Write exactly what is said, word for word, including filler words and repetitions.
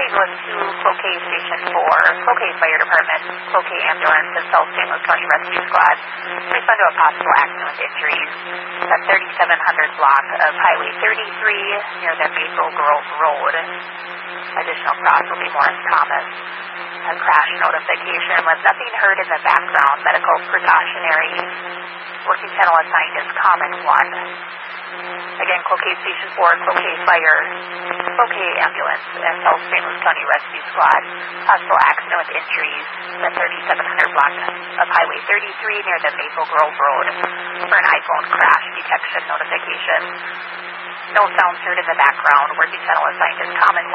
Saint Louis two, Cloquet Station four, Cloquet Fire Department, Cloquet Ambulance, and South Saint Louis County Rescue Squad respond to a possible accident with injuries at thirty-seven hundred block of Highway thirty-three near the Maple Grove Road. Additional cross will be Morris Thomas. A crash notification with nothing heard in the background. Medical precautionary. Working channel assigned is Common one. Again, Cloquet Station four, Cloquet Fire, Cloquet Ambulance, and South Saint Louis County Rescue Squad. Possible accident with injuries at thirty-seven hundred block of Highway thirty-three near the Maple Grove Road for an iPhone crash detection notification. No sounds heard in the background. Working channel assigned is Common